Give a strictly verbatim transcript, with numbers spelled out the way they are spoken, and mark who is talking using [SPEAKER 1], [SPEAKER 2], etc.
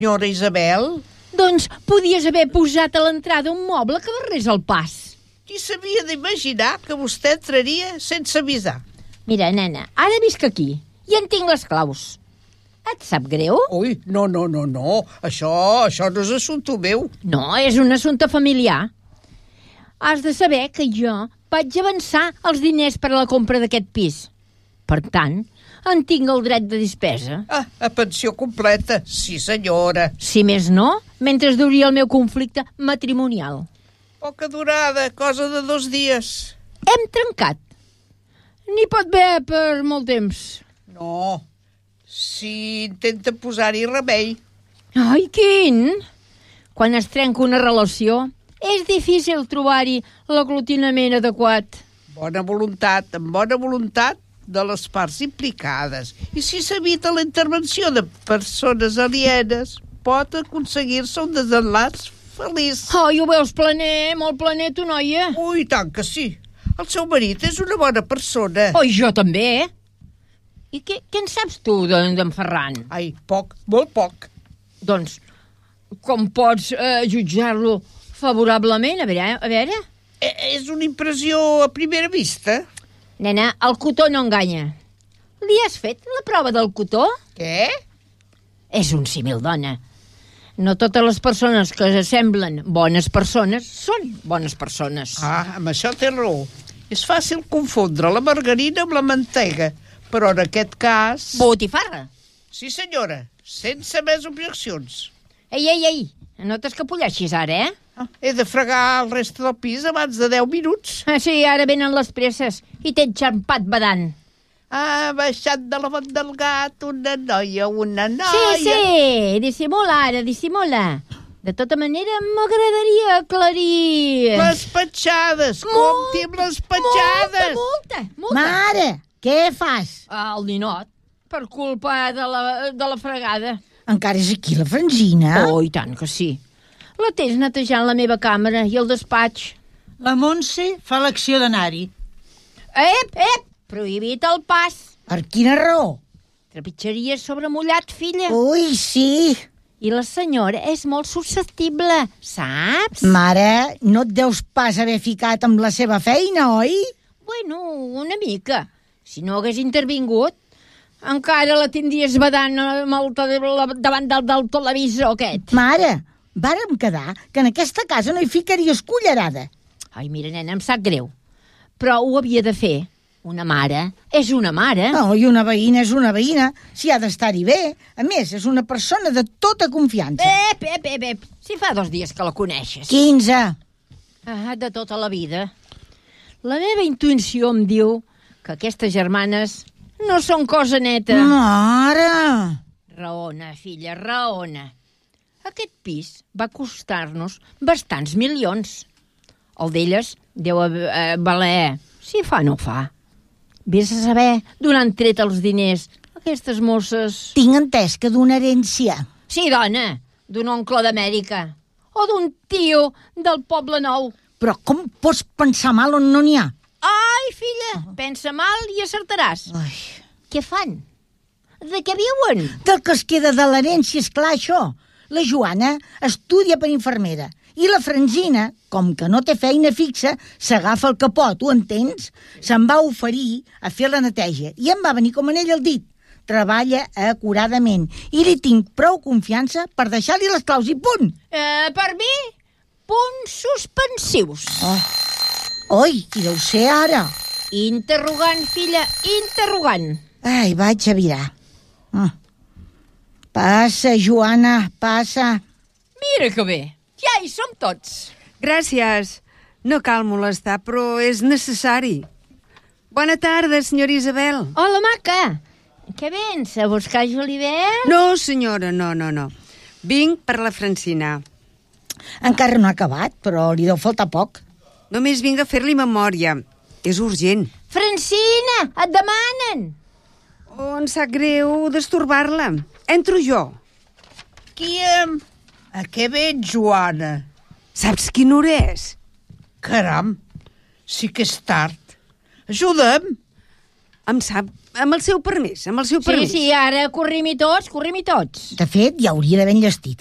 [SPEAKER 1] Senyora Isabel?
[SPEAKER 2] Doncs podies haver posat a l'entrada un moble que barrés el pas.
[SPEAKER 1] Qui s'havia d'imaginar que vostè entraria sense avisar?
[SPEAKER 2] Mira, nena, ara visc aquí i en tinc les claus. Et sap greu?
[SPEAKER 1] Ui, no, no, no, no. Això, això no és assumpte meu.
[SPEAKER 2] No, és un assumpte familiar. Has de saber que jo vaig avançar els diners per a la compra d'aquest pis. Per tant, en tinc el dret de despesa.
[SPEAKER 1] Ah, a pensió completa, sí senyora.
[SPEAKER 2] Si més no, mentre duria el meu conflicte matrimonial.
[SPEAKER 1] Poca durada, cosa de dos dies.
[SPEAKER 2] Hem trencat. N'hi pot haver per molt temps.
[SPEAKER 1] No, si intenta posar-hi remei.
[SPEAKER 2] Ai, quin! Quan es trenca una relació, és difícil trobar-hi l'aglutinament adequat.
[SPEAKER 1] Bona voluntat, amb bona voluntat de les parts implicades. I si s'evita la intervenció de persones alienes, pot aconseguir-se un desenlaç feliç.
[SPEAKER 2] Ai, ho veus planer, molt planer, tu, noia.
[SPEAKER 1] Ui, tant que sí. El seu marit és una bona persona.
[SPEAKER 2] Oi, jo també. I què, què en saps tu d'en de, Ferran?
[SPEAKER 1] Ai, poc, molt poc.
[SPEAKER 2] Doncs, com pots eh, jutjar-lo favorablement? A veure, a veure...
[SPEAKER 1] E és una impressió a primera vista.
[SPEAKER 2] Nena, el cotó no enganya. Li has fet la prova del cotó?
[SPEAKER 1] Què?
[SPEAKER 2] És un símil, dona. No totes les persones que semblen bones persones són bones persones.
[SPEAKER 1] Ah, amb això té raó. És fàcil confondre la margarina amb la mantega, però en aquest cas...
[SPEAKER 2] Botifarra.
[SPEAKER 1] Sí, senyora, sense més objeccions.
[SPEAKER 2] Ei, ei, ei, no t'escapolleixis ara, eh?
[SPEAKER 1] Ah, he de fregar el reste del pis abans de deu minuts.
[SPEAKER 2] Ah, sí, ara venen les presses i t'he enxampat badant.
[SPEAKER 1] Ha baixat de la vot del gat una noia, una noia...
[SPEAKER 2] Sí, sí, dissimula ara, dissimula. De tota manera, m'agradaria aclarir...
[SPEAKER 1] Les petjades, compti amb les petjades.
[SPEAKER 2] Molta, molta, molta.
[SPEAKER 3] Mare, què fas?
[SPEAKER 2] Ah, el ninot, per culpa de la, de la fregada.
[SPEAKER 3] Encara és aquí la Francina?
[SPEAKER 2] Oh, i tant que sí. La tens netejant la meva càmera i el despatx.
[SPEAKER 4] La Montse fa l'acció d'anar-hi.
[SPEAKER 2] Ep, ep, prohibit el pas.
[SPEAKER 3] Per quina raó?
[SPEAKER 2] Trepitjaries sobre mullat, filla.
[SPEAKER 3] Ui, sí.
[SPEAKER 2] I la senyora és molt susceptible, saps?
[SPEAKER 3] Mare, no et deus pas haver ficat amb la seva feina, oi?
[SPEAKER 2] Bueno, una mica. Si no hagués intervingut, encara la tindries badant amb el te- davant del, del televisor aquest.
[SPEAKER 3] Mare, vàrem quedar que en aquesta casa no hi ficaries cullerada.
[SPEAKER 2] Ai, mira, nena, em sap greu. Però ho havia de fer. Una mare és una mare.
[SPEAKER 3] No, i una veïna és una veïna, si ha d'estar-hi bé. A més, és una persona de tota confiança.
[SPEAKER 2] Ep, ep, ep, ep. Si fa dos dies que la coneixes.
[SPEAKER 3] Quinze.
[SPEAKER 2] Ah, de tota la vida. La meva intuïció em diu que aquestes germanes no són cosa neta.
[SPEAKER 3] Mare!
[SPEAKER 2] Raona, filla, raona. Aquest pis va costar-nos bastants milions. El d'elles deu eh, valer, si fa no fa. Vés a saber d'on han tret els diners aquestes mosses.
[SPEAKER 3] Tinc entès que d'una herència.
[SPEAKER 2] Sí, dona, d'un oncle d'Amèrica. O d'un tio del Poble Nou.
[SPEAKER 3] Però com pots pensar mal on no n'hi ha?
[SPEAKER 2] Ai, filla, pensa mal i acertaràs.
[SPEAKER 3] Ai.
[SPEAKER 2] Què fan? De què viuen?
[SPEAKER 3] Del que es queda de l'herència, és clar, això. La Joana estudia per infermera i la Francina, com que no té feina fixa, s'agafa el que pot, ho entens? Se'n va oferir a fer la neteja i em va venir com anell al dit. Treballa acuradament i li tinc prou confiança per deixar-li les claus i punt.
[SPEAKER 2] Eh, per mi, punts suspensius.
[SPEAKER 3] Oh. Oi, qui deu ser ara?
[SPEAKER 2] Interrogant, filla, interrogant.
[SPEAKER 3] Ai, vaig a virar. Mm. Passa, Joana, passa.
[SPEAKER 2] Mira que bé, ja hi som tots.
[SPEAKER 5] Gràcies. No cal molestar, però és necessari. Bona tarda, senyora Isabel.
[SPEAKER 2] Hola, maca. Què vens, a buscar Julivert?
[SPEAKER 5] No, senyora, no, no, no. Vinc per la Francina.
[SPEAKER 3] Encara no ha acabat, però li deu faltar poc.
[SPEAKER 5] Només vinc a fer-li memòria. És urgent.
[SPEAKER 2] Francina, et demanen.
[SPEAKER 5] Oh, em sap greu destorbar-la. Entro jo.
[SPEAKER 1] Qui em... A què vens, Joana?
[SPEAKER 5] Saps quina hora és?
[SPEAKER 1] Caram, sí que és tard. Ajuda'm.
[SPEAKER 5] Em sap amb el seu permís, amb el seu
[SPEAKER 2] Sí,
[SPEAKER 5] permís.
[SPEAKER 2] sí, ara corrim-hi tots, corrim-hi tots.
[SPEAKER 3] De fet, ja hauria d'haver enllestit